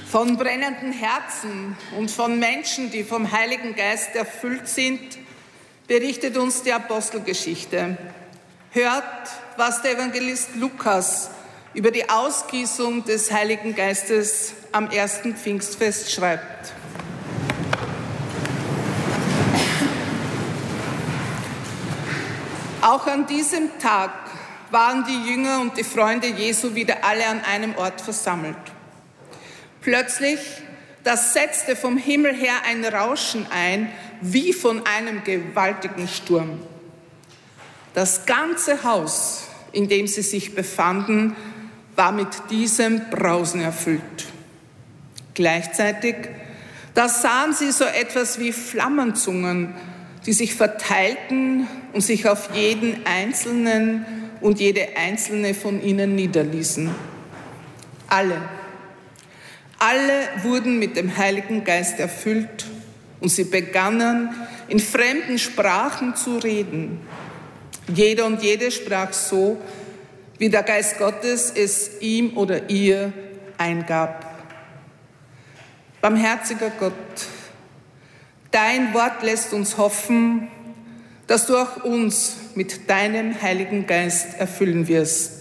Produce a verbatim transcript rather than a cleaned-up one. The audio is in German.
Von brennenden Herzen und von Menschen, die vom Heiligen Geist erfüllt sind, berichtet uns die Apostelgeschichte. Hört, was der Evangelist Lukas über die Ausgießung des Heiligen Geistes am ersten Pfingstfest schreibt. Auch an diesem Tag waren die Jünger und die Freunde Jesu wieder alle an einem Ort versammelt. Plötzlich, da setzte vom Himmel her ein Rauschen ein, wie von einem gewaltigen Sturm. Das ganze Haus, in dem sie sich befanden, war mit diesem Brausen erfüllt. Gleichzeitig, da sahen sie so etwas wie Flammenzungen, die sich verteilten und sich auf jeden Einzelnen und jede einzelne von ihnen niederließen. Alle, alle wurden mit dem Heiligen Geist erfüllt und sie begannen, in fremden Sprachen zu reden. Jeder und jede sprach so, wie der Geist Gottes es ihm oder ihr eingab. Barmherziger Gott, dein Wort lässt uns hoffen, dass du auch uns mit deinem Heiligen Geist erfüllen wirst.